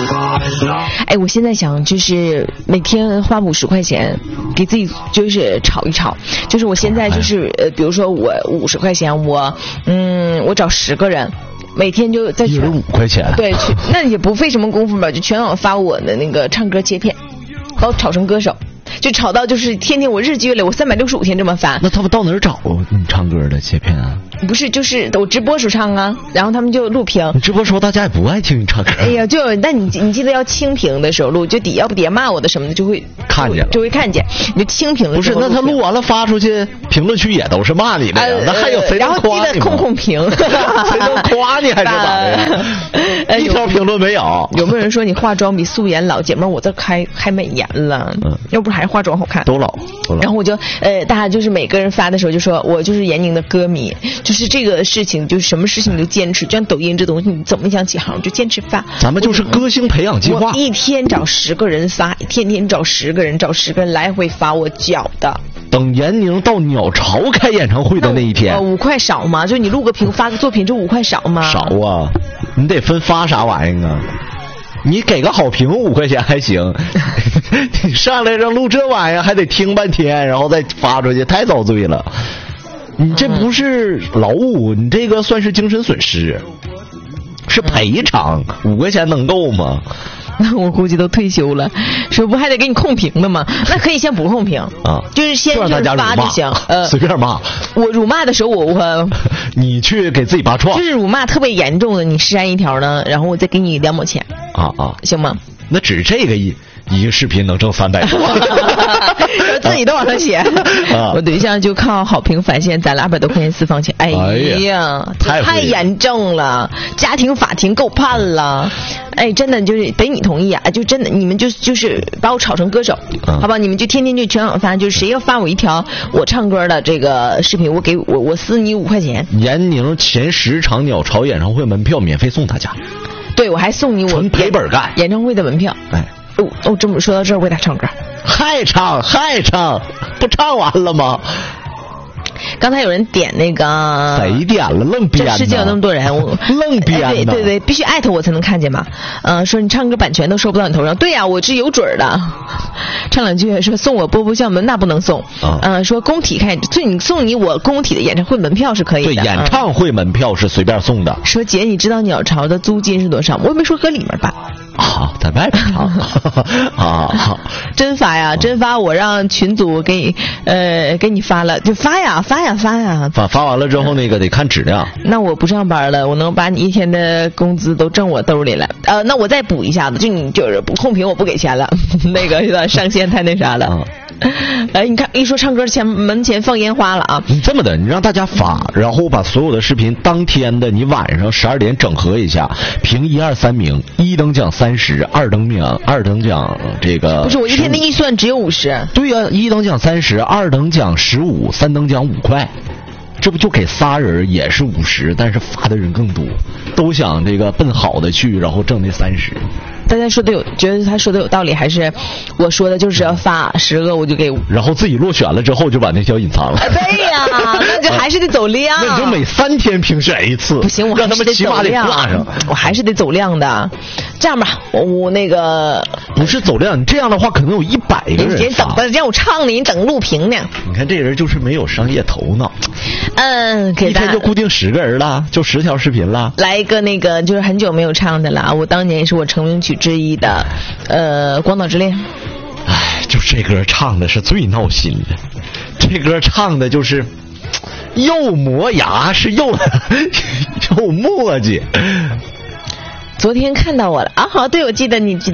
哎，我现在想就是每天花50块钱给自己就是炒一炒，就是我现在就是比如说我50块钱，我找10个人。每天就在 1人5块钱， 对，那也不费什么功夫吧，就全网发我的那个唱歌切片，把我炒成歌手，就炒到就是天天我日积月累，我365天这么发。 那他们到哪儿找你唱歌的切片啊？ 不是，就是我直播时候唱啊，然后他们就录屏。 你直播时候大家也不爱听你唱歌。 哎呀，就但你记得要清屏的时候录，就要不底下骂我的什么的就会看见了， 就会看见。你就清屏的时候。 不是，那他录完了发出去，评论区也都是骂你的呀。那还有谁能夸你吗？ 然后记得控屏。 谁能夸你还是咋的呀？一条评论没有。 有没有人说你化妆比素颜老？姐妹，我这开美颜了，要不还是化妆好看。 都老。 然后我就大家就是每个人发的时候就说我就是严宁的歌迷，就是这个事情就是什么事情你都坚持，就像抖音这东西你怎么想起行就坚持发。 咱们就是歌星培养计划， 我一天找10个人发，天天找10个人，找10个人来回发，我搅的。 等严宁到鸟巢开演唱会的那一天 ，5块少吗？就你录个屏发个作品，这5块少吗？ 少啊，你得分发啥玩意儿啊？你给个好评5块钱还行，你上来让录这玩意儿还得听半天，然后再发出去，太遭罪了。你这不是劳务，你这个算是精神损失，是赔偿。5块钱能够吗？ 那我估计都退休了，说不还得给你控屏的吗？那可以先不控屏啊， 就是先就让大家发就行， 随便骂。 我辱骂的时候我你去给自己拔创， 就是辱骂特别严重的，你施按1条呢，然后我再给你2毛钱啊， 行吗？ 那只这个一个视频能挣300多， 自己都往上写。我对象就靠好评返现攒200多块钱私房钱。哎呀，太严重了，家庭法庭够判了。哎，真的就是得你同意啊！就真的你们就是把我炒成歌手，好吧？你们就天天就全网发，就是谁要发我一条我唱歌的这个视频，我撕你5块钱。 严宁前10场鸟巢演唱会门票免费送大家。 对，我还送你我纯赔本干演唱会的门票。 哎， 这么说到这儿，为他唱歌， 还唱，不唱完了吗？ 刚才有人点那个， 谁点了？愣编呢？ 这世界有那么多人， 愣编呢？ 对，必须艾特我才能看见嘛。说你唱歌版权都收不到你头上。对呀，我是有准的。唱2句说送我波波笑门，那不能送。说工体看，送你我工体的演唱会门票是可以的。 对，演唱会门票是随便送的。 说姐，你知道鸟巢的租金是多少吗？我也没说搁里面吧。 啊，在外边啊！ 真发呀，真发！我让群组给你发了，就发呀！ 发完了之后，那个得看质量。 那我不上班了，我能把你一天的工资都挣我兜里了。那我再补一下子，就你就是不控屏，我不给钱了。那个有点上线太那啥了。你看一说唱歌门前放烟花了啊！ 你这么的，你让大家发，然后把所有的视频当天的你晚上12点整合一下，评1、2、3名，1等奖30，二等奖这个不是我一天的预算只有50。 对呀，1等奖30，二等奖15，三等奖5块。这不就给仨人也是50，但是发的人更多，都想这个奔好的去，然后挣那30。 大家说的觉得他说的有道理，还是我说的就是要发10个我就给5， 然后自己落选了之后就把那条隐藏了。 对呀，那就还是得走量。 那你就每3天评选一次， 不行，我让他们起码得挂上。 我还是得走量的。这样吧，我那个不是走量，你这样的话可能有100个人。 你等吧，让我唱呢，你等录屏呢。 你看这人就是没有商业头脑。 一天就固定10个人了，就10条视频了。来一个那个就是很久没有唱的了，我当年也是我成名曲之一的，《广岛之恋》。 哎，就这歌唱的是最闹心的，这歌唱的就是又磨牙是又磨叽。 昨天看到我了啊！好，对，我记得你。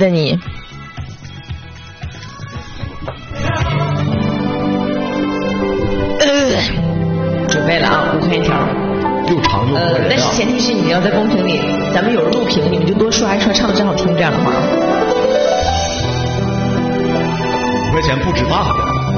准备了啊，5块1条。 又长又快。 但是前提是你要在公屏里，咱们有录屏，你们就多刷一刷，唱的真好听，这样的话。 5块钱不值当的。